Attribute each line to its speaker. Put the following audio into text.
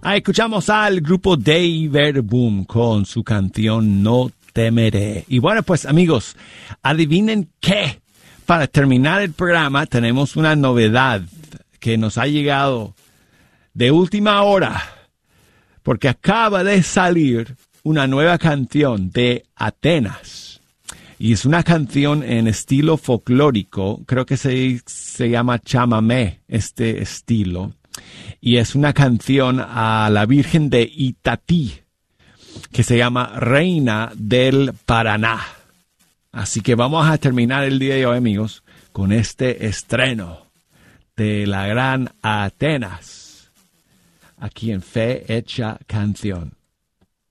Speaker 1: Escuchamos al grupo David Boom con su canción No Temeré. Y bueno, pues amigos, adivinen qué. Para terminar el programa tenemos una novedad que nos ha llegado de última hora, porque acaba de salir una nueva canción de Atenas. Y es una canción en estilo folclórico, creo que se llama chamamé, este estilo. Y es una canción a la Virgen de Itatí, que se llama Reina del Paraná. Así que vamos a terminar el día de hoy, amigos, con este estreno de la gran Atenas, aquí en Fe Hecha Canción.